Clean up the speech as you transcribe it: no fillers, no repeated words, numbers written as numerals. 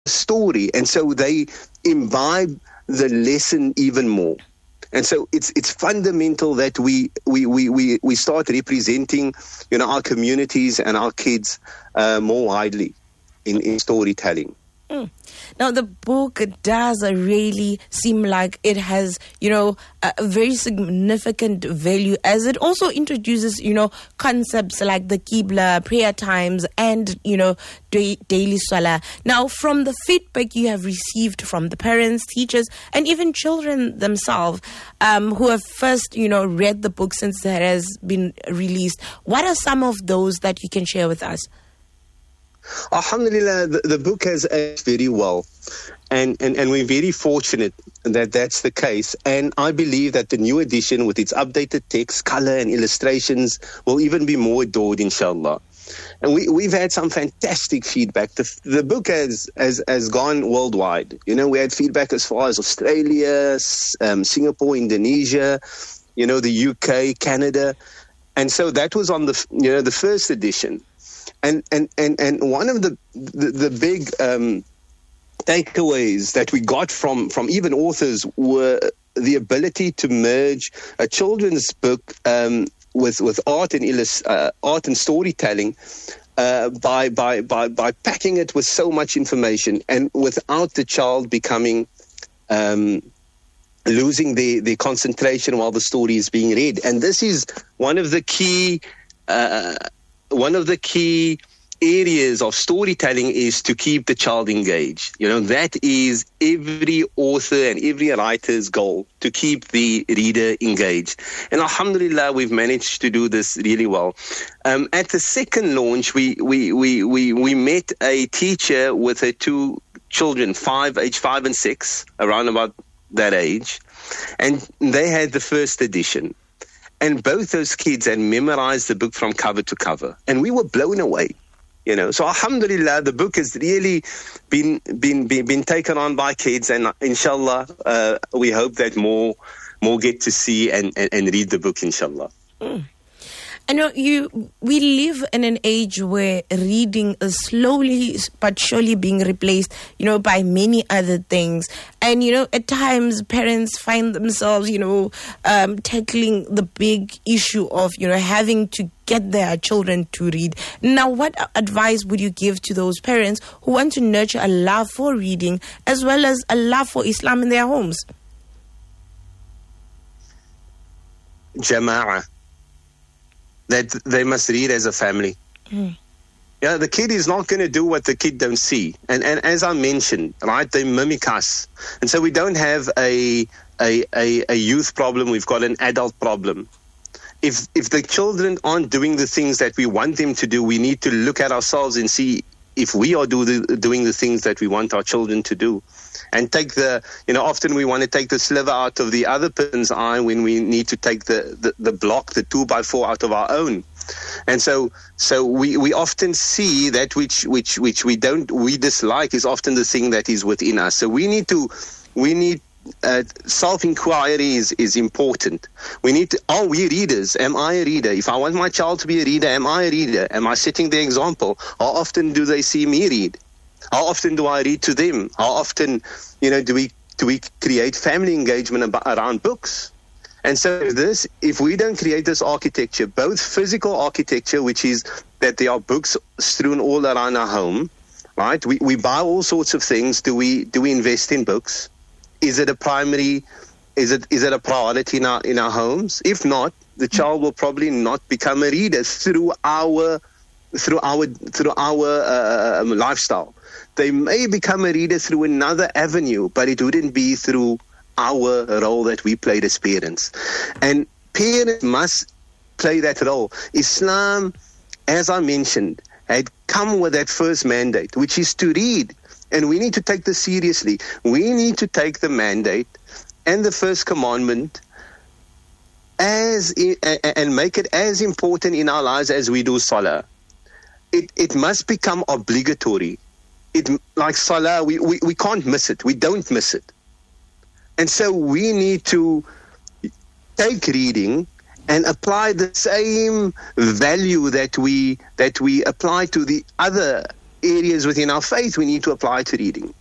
story, and so they imbibe the lesson even more. And so it's fundamental that we start representing, our communities and our kids more widely in storytelling. Now, the book does really seem like it has, a very significant value, as it also introduces, concepts like the Qibla, prayer times, and, daily salah. Now, from the feedback you have received from the parents, teachers, and even children themselves who have first, read the book since it has been released, what are some of those that you can share with us? Alhamdulillah, the book has aged very well, and we're very fortunate that that's the case. And I believe that the new edition, with its updated text, color, and illustrations, will even be more adored, inshallah. And we've had some fantastic feedback. The book has gone worldwide. We had feedback as far as Australia, Singapore, Indonesia, the UK, Canada, and so that was on the first edition. And one of the big takeaways that we got from even authors were the ability to merge a children's book with art and storytelling by packing it with so much information, and without the child becoming losing their concentration while the story is being read. And this is one of the key areas of storytelling, is to keep the child engaged. That is every author and every writer's goal, to keep the reader engaged. And alhamdulillah, we've managed to do this really well. At the second launch, we met a teacher with her two children, age 5 and 6, around about that age, and they had the first edition. And both those kids had memorized the book from cover to cover, and we were blown away. So alhamdulillah, the book has really been taken on by kids, and inshallah, we hope that more get to see and read the book, inshallah. I know we live in an age where reading is slowly but surely being replaced, by many other things. And, at times parents find themselves, tackling the big issue of, having to get their children to read. Now, what advice would you give to those parents who want to nurture a love for reading as well as a love for Islam in their homes? Jama'ah. That they must read as a family. The kid is not going to do what the kid don't see. And as I mentioned, right, they mimic us. And so we don't have a youth problem, we've got an adult problem. If the children aren't doing the things that we want them to do, we need to look at ourselves and see if we are doing the things that we want our children to do. And take often we want to take the sliver out of the other person's eye when we need to take the block, the 2x4 out of our own. And so we often see that which we dislike is often the thing that is within us. So we need self-inquiry is important. Are we readers? Am I a reader? If I want my child to be a reader, am I a reader? Am I setting the example? How often do they see me read? How often do I read to them? How often, do we create family engagement around books? And so if we don't create this architecture, both physical architecture, which is that there are books strewn all around our home, right? We buy all sorts of things. Do we invest in books? Is it a priority in our homes? If not, the child will probably not become a reader through our lifestyle. They may become a reader through another avenue, but it wouldn't be through our role that we played as parents. And parents must play that role. Islam, as I mentioned, had come with that first mandate, which is to read. And we need to take this seriously. We need to take the mandate and the first commandment and make it as important in our lives as we do salah. It must become obligatory. Like salah, we can't miss it. We don't miss it. And so we need to take reading and apply the same value that we apply to the other areas within our faith we need to apply to reading.